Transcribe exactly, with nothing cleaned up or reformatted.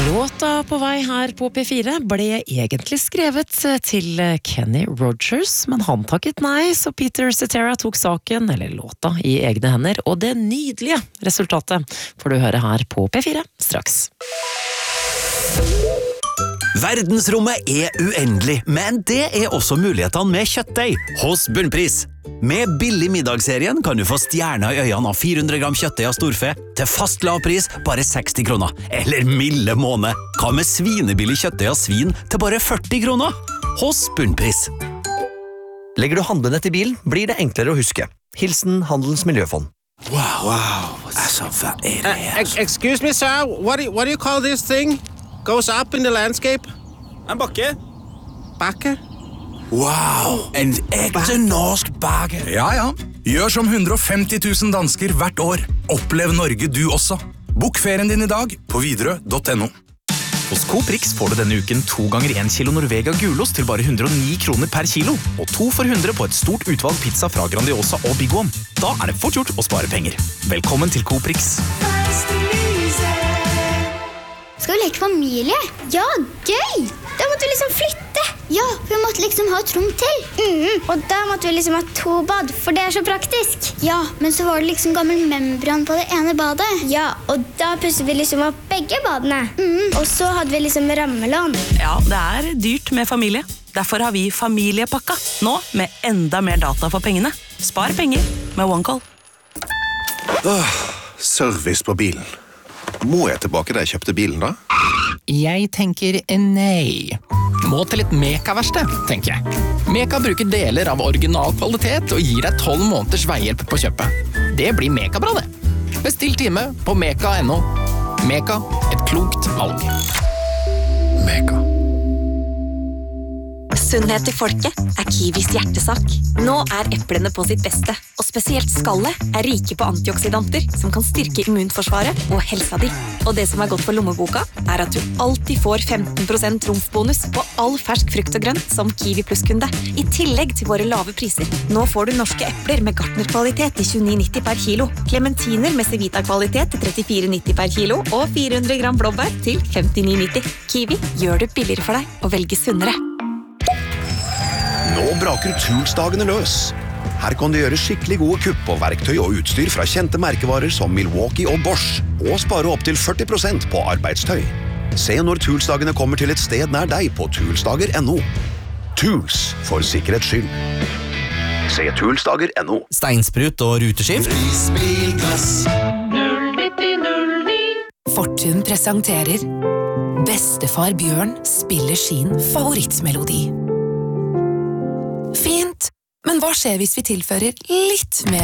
Låta på vei her på P fire ble egentlig skrevet til Kenny Rogers, men han takket nei, så Peter Cetera tok saken, eller låta, i egne hender, og det nydelige resultatet får du høre her på P fire straks. Verdensrommet er uendelig, men det er også mulighetene med kjøttdeig hos Bunnpris. Med billig middagsserien kan du få stjerner i øynene av fire hundre gram kjøttdeig av storfe til fast lav pris, bare seksti kroner. Eller milde måned. Hva med svinebillig kjøttdeig av svin til bare førti kroner? Hos Bunnpris. Legger du handlene til bilen, blir det enklere å huske. Hilsen Handelens Miljøfond. Wow, wow. Altså, hva er det her? Uh, excuse me, sir. What do, what do you call this thing? Goes up in the landscape? En bakke. Bakke? Wow, en ekte norsk bakke. Ja, ja. Gjør som hundre og femti tusen dansker hvert år. Opplev Norge du også. Bok ferien din i dag på Widerøe punktum no. Hos Coop Rix får du denne uken to ganger en kilo Norvega gulost til bare hundre og ni kroner per kilo, og to for hundre på et stort utvalg pizza fra Grandiosa og Big One. Da er det fort gjort å spare penger. Velkommen til Coop Rix. Skal vi leke familie? Ja, gøy! Da måtte vi liksom flytte. Ja, vi måtte liksom ha et rom til. Mm, og da måtte vi liksom ha to bad, for det er så praktisk. Ja, men så var det liksom gammel membran på det ene badet. Ja, og da pusset vi liksom opp begge badene. Mm, og så hadde vi liksom rammelån. Ja, det er dyrt med familie. Derfor har vi familiepakka. Nå med enda mer data for pengene. Spar penger med OneCall. Åh, service på bilen. Må jeg tilbake da jeg kjøpte bilen da? Jeg tenker nei. Må til et Meka-verksted, tenker jeg. Meka bruker deler av original kvalitet og gir deg tolv måneders veihjelp på kjøpet. Det blir Meka-bra det. Bestill time på meka punktum no. Meka, et klokt valg. Meka. Sunnhet til folket er Kiwis hjertesak. Nå er eplene på sitt beste, og spesielt skallet er rike på antioksidanter som kan styrke immunforsvaret og helsa di. Og det som er godt for lommeboka, er at du alltid får femten prosent trumfbonus på all fersk frukt og grønt som Kiwi Plus-kunde, i tillegg til våre lave priser. Nå får du norske epler med gartnerkvalitet til tjueni nitti per kilo, clementiner med Cevita-kvalitet til trettifire nitti per kilo, og fire hundre gram blåbær til femtini nitti. Kiwi gjør det billigere for deg å velge sunnere. Nå braker Toolsdagene løs. Her kan du gjøre skikkelig gode kupp på verktøy og utstyr fra kjente merkevarer som Milwaukee og Bosch, og spare opp til førti prosent på arbeidstøy. Se når Toolsdagene kommer til et sted nær deg på toolsdager punktum no. Tools for sikkerhets skyld. Se toolsdager punktum no. Steinsprut og ruteskift. Fortun presenterer Bestefar Bjørn spiller sin favorittmelodi. Fint, men hva skjer hvis vi tilfører litt mer